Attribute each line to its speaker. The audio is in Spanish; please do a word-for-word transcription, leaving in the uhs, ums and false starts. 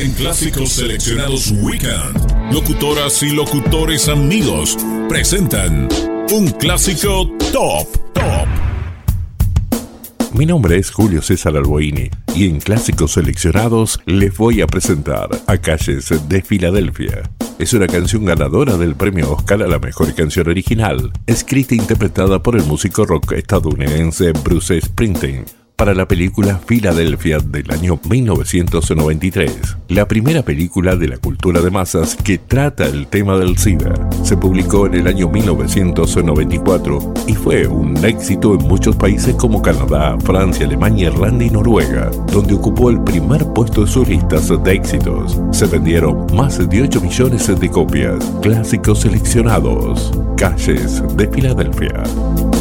Speaker 1: En Clásicos Seleccionados Weekend, locutoras y locutores amigos presentan un clásico top, top.
Speaker 2: Mi nombre es Julio César Alboini y en Clásicos Seleccionados les voy a presentar a Calles de Filadelfia. Es una canción ganadora del premio Oscar a la mejor canción original, escrita e interpretada por el músico rock estadounidense Bruce Springsteen para la película Filadelfia del año mil novecientos noventa y tres, la primera película de la cultura de masas que trata el tema del SIDA. Se publicó en el año mil novecientos noventa y cuatro y fue un éxito en muchos países como Canadá, Francia, Alemania, Irlanda y Noruega, donde ocupó el primer puesto en sus listas de éxitos. Se vendieron más de ocho millones de copias. Clásicos seleccionados. Calles de Filadelfia.